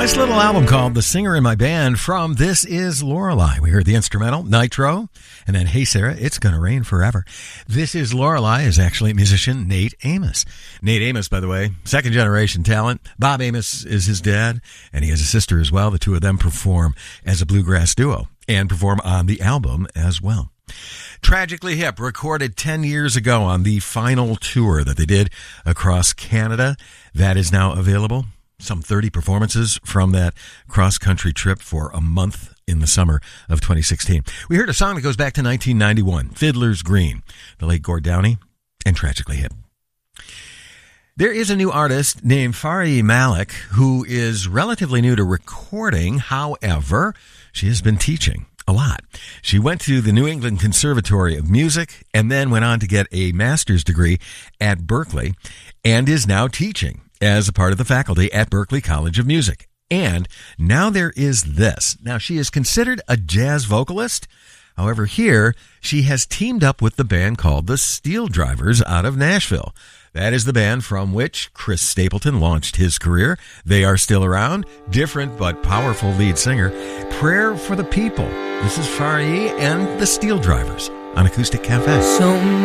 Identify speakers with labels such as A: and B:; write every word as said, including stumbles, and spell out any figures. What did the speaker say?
A: Nice little album called The Singer in My Band from This Is Lorelei. We heard the instrumental, Nitro, and then Hey Sarah, It's Gonna Rain Forever. This Is Lorelei is actually musician Nate Amos. Nate Amos, by the way, second generation talent. Bob Amos is his dad, and he has a sister as well. The two of them perform as a bluegrass duo and perform on the album as well. Tragically Hip, recorded ten years ago on the final tour that they did across Canada. That is now available. Some thirty performances from that cross-country trip for a month in the summer of twenty sixteen. We heard a song that goes back to nineteen ninety-one, Fiddler's Green, the late Gord Downie, and Tragically Hip. There is a new artist named Fari Malik who is relatively new to recording. However, she has been teaching a lot. She went to the New England Conservatory of Music and then went on to get a master's degree at Berklee and is now teaching as a part of the faculty at Berklee College of Music. And now there is this. Now, she is considered a jazz vocalist. However, here, she has teamed up with the band called the Steel Drivers out of Nashville. That is the band from which Chris Stapleton launched his career. They are still around. Different but powerful lead singer. Prayer for the People. This is Fari and the Steel Drivers on Acoustic Cafe.
B: So